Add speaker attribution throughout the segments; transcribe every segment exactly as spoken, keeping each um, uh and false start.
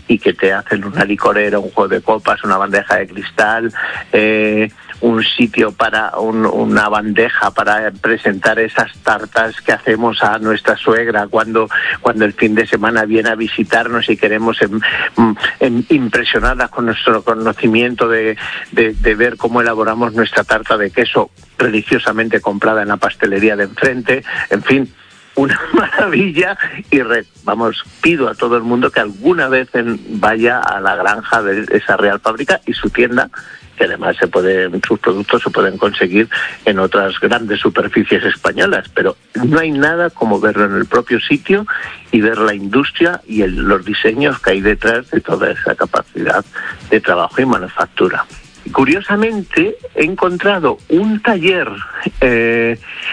Speaker 1: y que te hacen una licorera, un juego de copas, una bandeja de cristal, eh, un sitio para un, una bandeja para presentar esas tartas que hacemos a nuestra suegra cuando cuando el fin de semana viene a visitarnos y queremos em, em, impresionarla con nuestro conocimiento de, de, de ver cómo elaboramos nuestra tarta de queso religiosamente comprada en la pastelería de enfrente. En fin, una maravilla. Y re, vamos, pido a todo el mundo que alguna vez en, vaya a la granja de esa Real Fábrica y su tienda, que además se pueden, sus productos se pueden conseguir en otras grandes superficies españolas, pero no hay nada como verlo en el propio sitio y ver la industria y el, los diseños que hay detrás de toda esa capacidad de trabajo y manufactura. Curiosamente, he encontrado un taller eh,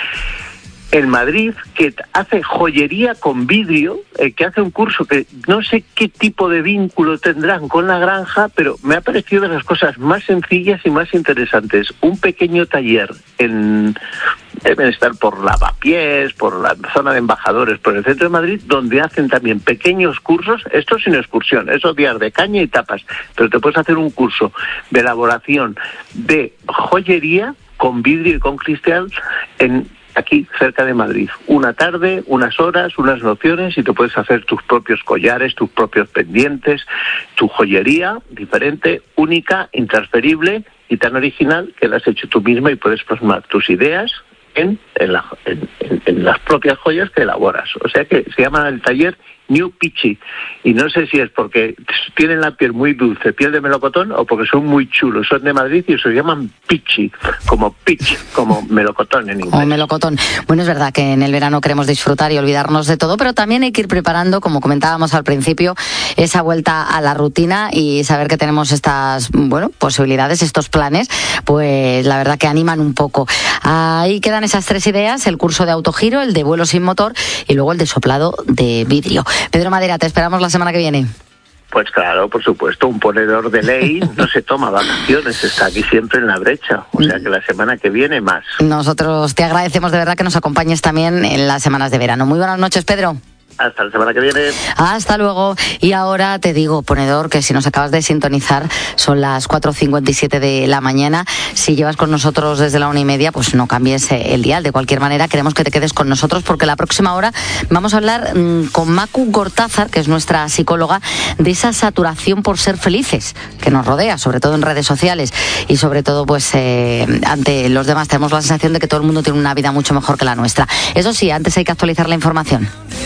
Speaker 1: en Madrid que hace joyería con vidrio, eh, que hace un curso que no sé qué tipo de vínculo tendrán con la granja, pero me ha parecido de las cosas más sencillas y más interesantes. Un pequeño taller en deben estar por Lavapiés, por la zona de embajadores, por el centro de Madrid, donde hacen también pequeños cursos, esto sin excursión, esos días de caña y tapas, pero te puedes hacer un curso de elaboración de joyería con vidrio y con cristal en aquí cerca de Madrid. Una tarde, unas horas, unas nociones y te puedes hacer tus propios collares, tus propios pendientes, tu joyería diferente, única, intransferible y tan original que la has hecho tú misma y puedes plasmar tus ideas en, en, la, en, en, en las propias joyas que elaboras. O sea que se llama el taller New Pichi, y no sé si es porque tienen la piel muy dulce, piel de melocotón, o porque son muy chulos, son de Madrid y se llaman pichi, como pitch, como melocotón en inglés.
Speaker 2: Como melocotón. Bueno, es verdad que en el verano queremos disfrutar y olvidarnos de todo, pero también hay que ir preparando, como comentábamos al principio, esa vuelta a la rutina y saber que tenemos estas, bueno, posibilidades, estos planes, pues la verdad que animan un poco. Ahí quedan esas tres ideas, el curso de autogiro, el de vuelo sin motor y luego el de soplado de vidrio. Pedro Madera, te esperamos la semana que viene.
Speaker 1: Pues claro, por supuesto, un ponedor de ley no se toma vacaciones, está aquí siempre en la brecha, o sea que la semana que viene más.
Speaker 2: Nosotros te agradecemos de verdad que nos acompañes también en las semanas de verano. Muy buenas noches, Pedro.
Speaker 1: Hasta la semana que viene.
Speaker 2: Hasta luego. Y ahora te digo, ponedor, que si nos acabas de sintonizar, son las cuatro cincuenta y siete de la mañana. Si llevas con nosotros desde la una y media, pues no cambies el dial. De cualquier manera, queremos que te quedes con nosotros porque la próxima hora vamos a hablar mmm, con Macu Gortázar, que es nuestra psicóloga, de esa saturación por ser felices que nos rodea, sobre todo en redes sociales y sobre todo pues eh, ante los demás. Tenemos la sensación de que todo el mundo tiene una vida mucho mejor que la nuestra. Eso sí, antes hay que actualizar la información.